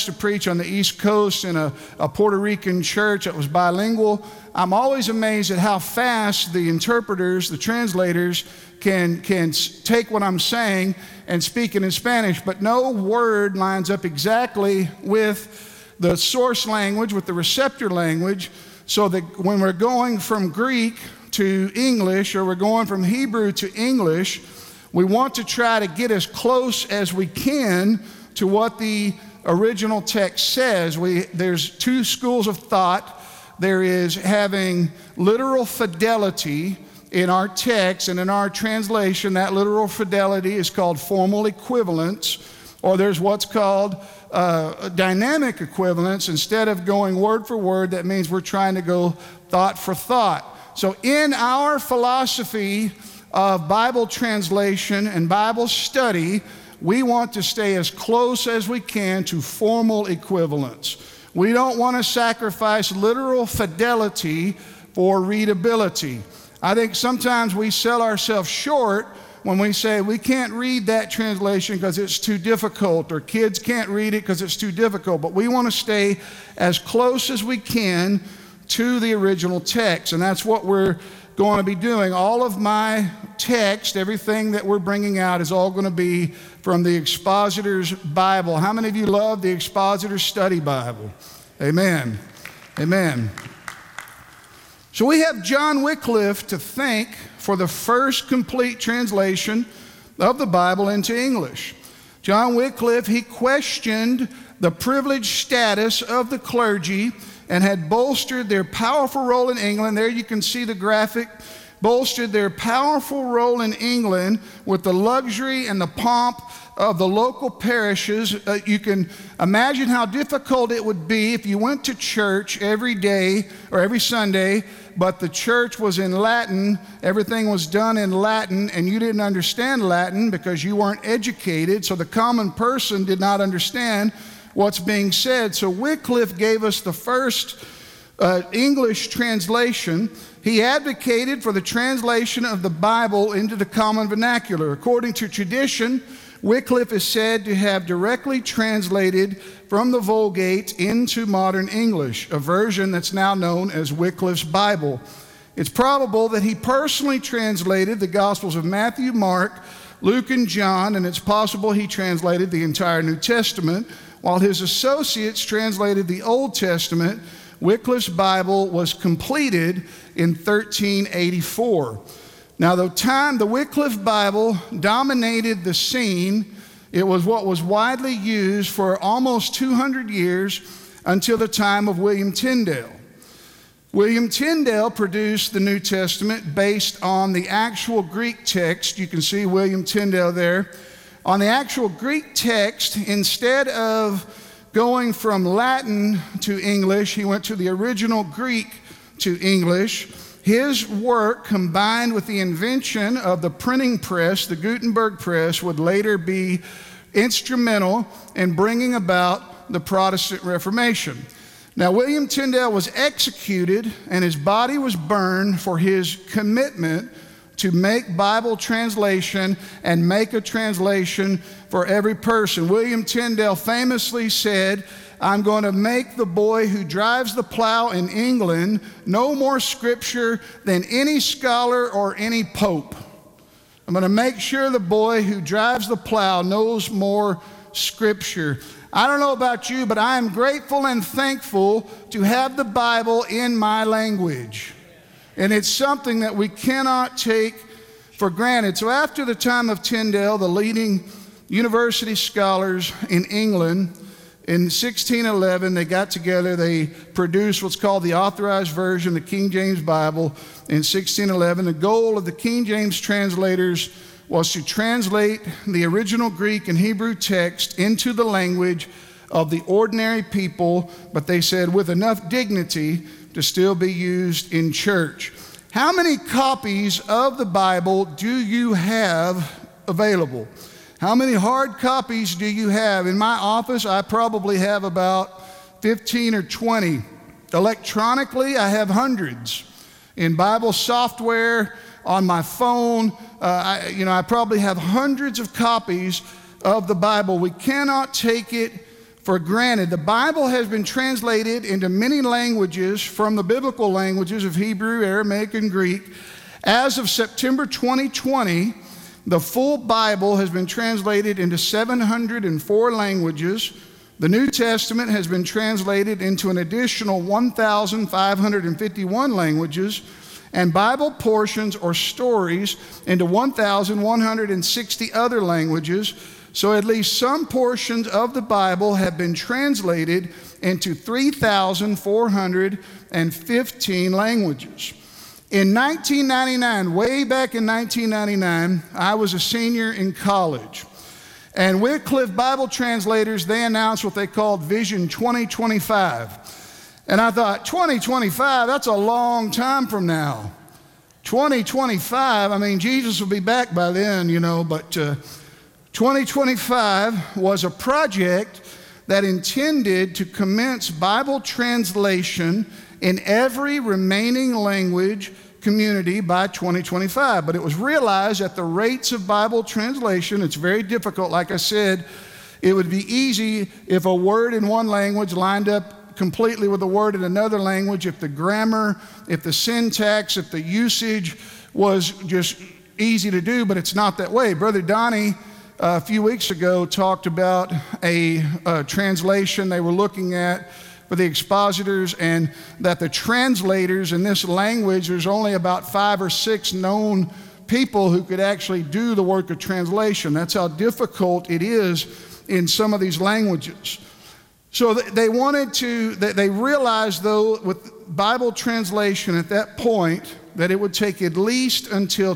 to preach on the East Coast in a Puerto Rican church that was bilingual. I'm always amazed at how fast the interpreters, the translators, can take what I'm saying and speak it in Spanish, but no word lines up exactly with the source language, with the receptor language, so that when we're going from Greek to English, or we're going from Hebrew to English, we want to try to get as close as we can to what the original text says. There's two schools of thought. There is having literal fidelity in our text, and in our translation, that literal fidelity is called formal equivalence, or there's what's called dynamic equivalence. Instead of going word for word, that means we're trying to go thought for thought. So in our philosophy of Bible translation and Bible study, we want to stay as close as we can to formal equivalence. We don't want to sacrifice literal fidelity for readability. I think sometimes we sell ourselves short when we say we can't read that translation because it's too difficult, or kids can't read it because it's too difficult. But we want to stay as close as we can to the original text, and that's what we're going to be doing. All of my text, everything that we're bringing out, is all going to be from the Expositor's Bible. How many of you love the Expositor's Study Bible? Amen. Amen. So we have John Wycliffe to thank for the first complete translation of the Bible into English. John Wycliffe, he questioned the privileged status of the clergy and had bolstered their powerful role in England. There you can see the graphic. Bolstered their powerful role in England with the luxury and the pomp of the local parishes. You can imagine how difficult it would be if you went to church every day or every Sunday, but the church was in Latin, everything was done in Latin, and you didn't understand Latin because you weren't educated, so the common person did not understand what's being said. So Wycliffe gave us the first English translation. He advocated for the translation of the Bible into the common vernacular. According to tradition, Wycliffe is said to have directly translated from the Vulgate into modern English, a version that's now known as Wycliffe's Bible. It's probable that he personally translated the Gospels of Matthew, Mark, Luke, and John, and it's possible he translated the entire New Testament, while his associates translated the Old Testament. Wycliffe's Bible was completed in 1384. Now, the Wycliffe Bible dominated the scene. It was what was widely used for almost 200 years until the time of William Tyndale. William Tyndale produced the New Testament based on the actual Greek text. You can see William Tyndale there. On the actual Greek text, instead of going from Latin to English, he went to the original Greek to English. His work, combined with the invention of the printing press, the Gutenberg press, would later be instrumental in bringing about the Protestant Reformation. Now, William Tyndale was executed and his body was burned for his commitment to make Bible translation and make a translation for every person. William Tyndale famously said, "I'm going to make the boy who drives the plow in England know more scripture than any scholar or any pope. I'm going to make sure the boy who drives the plow knows more scripture." I don't know about you, but I am grateful and thankful to have the Bible in my language. And it's something that we cannot take for granted. So after the time of Tyndale, the leading university scholars in England, in 1611, they got together, they produced what's called the Authorized Version, the King James Bible, in 1611. The goal of the King James translators was to translate the original Greek and Hebrew text into the language of the ordinary people, but they said with enough dignity to still be used in church. How many copies of the Bible do you have available? How many hard copies do you have? In my office, I probably have about 15 or 20. Electronically, I have hundreds. In Bible software, on my phone, I probably have hundreds of copies of the Bible. We cannot take it for granted. The Bible has been translated into many languages from the biblical languages of Hebrew, Aramaic, and Greek. As of September 2020, the full Bible has been translated into 704 languages. The New Testament has been translated into an additional 1,551 languages, and Bible portions or stories into 1,160 other languages. So at least some portions of the Bible have been translated into 3,415 languages. In 1999, way back in 1999, I was a senior in college. And Wycliffe Bible Translators, they announced what they called Vision 2025. And I thought, 2025, that's a long time from now. 2025, I mean, Jesus will be back by then, but 2025 was a project that intended to commence Bible translation in every remaining language community by 2025. But it was realized at the rates of Bible translation, it's very difficult. Like I said, it would be easy if a word in one language lined up completely with a word in another language, if the grammar, if the syntax, if the usage was just easy to do, but it's not that way. Brother Donnie, a few weeks ago, talked about a translation they were looking at for the expositors, and that the translators in this language, there's only about 5 or 6 known people who could actually do the work of translation. That's how difficult it is in some of these languages. So they realized, though, with Bible translation at that point, that it would take at least until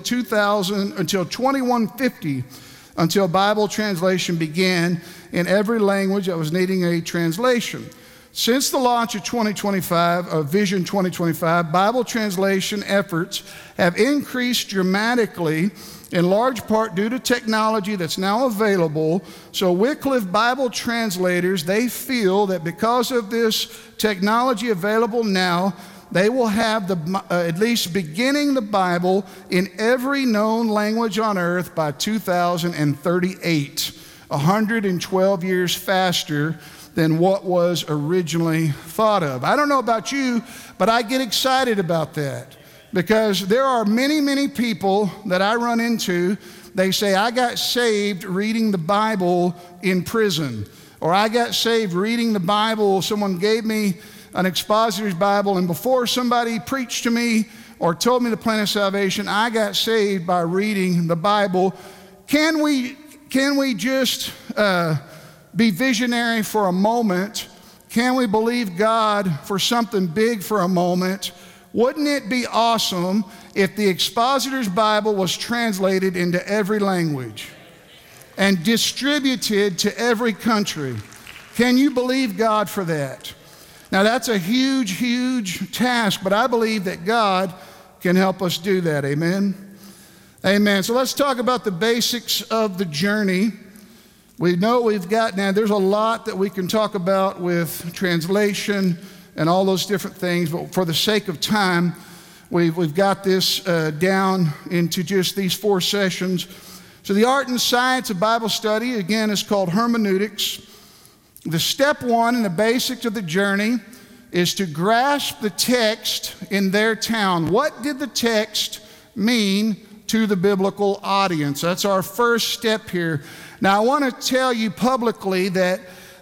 2150 until Bible translation began in every language that was needing a translation. Since the launch of Vision 2025, Bible translation efforts have increased dramatically, in large part due to technology that's now available. So Wycliffe Bible Translators, they feel that because of this technology available now, they will have at least beginning the Bible in every known language on earth by 2038, 112 years faster than what was originally thought of. I don't know about you, but I get excited about that, because there are many, many people that I run into. They say, I got saved reading the Bible in prison, or I got saved reading the Bible. Someone gave me an expositor's Bible, and before somebody preached to me or told me the plan of salvation, I got saved by reading the Bible. Can we just be visionary for a moment? Can we believe God for something big for a moment? Wouldn't it be awesome if the expositor's Bible was translated into every language and distributed to every country? Can you believe God for that? Now, that's a huge, huge task, but I believe that God can help us do that. Amen? Amen. So let's talk about the basics of the journey. We know there's a lot that we can talk about with translation and all those different things, but for the sake of time, we've got this down into just these 4 sessions. So the art and science of Bible study, again, is called hermeneutics. The step 1 in the basics of the journey is to grasp the text in their town. What did the text mean to the biblical audience? That's our first step here. Now, I want to tell you publicly that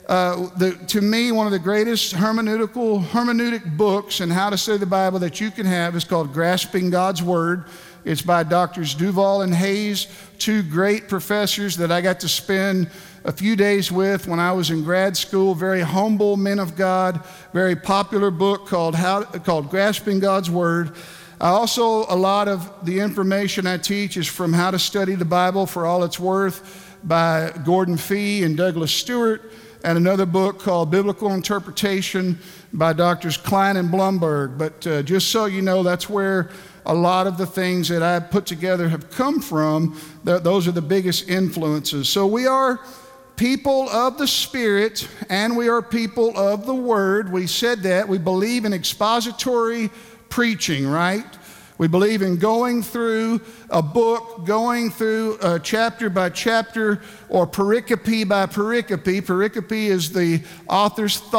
to me, one of the greatest hermeneutic books in how to study the Bible that you can have is called Grasping God's Word. It's by Drs. Duval and Hayes, 2 great professors that I got to spend a few days with when I was in grad school. Very humble men of God. Very popular book called Grasping God's Word. Also, a lot of the information I teach is from How to Study the Bible for All It's Worth by Gordon Fee and Douglas Stewart, and another book called Biblical Interpretation by Drs. Klein and Blumberg. But just so you know, that's where a lot of the things that I put together have come from. Those are the biggest influences. So we are people of the Spirit, and we are people of the Word. We said that. We believe in expository preaching, right? We believe in going through a book, going through chapter by chapter or pericope by pericope. Pericope is the author's thought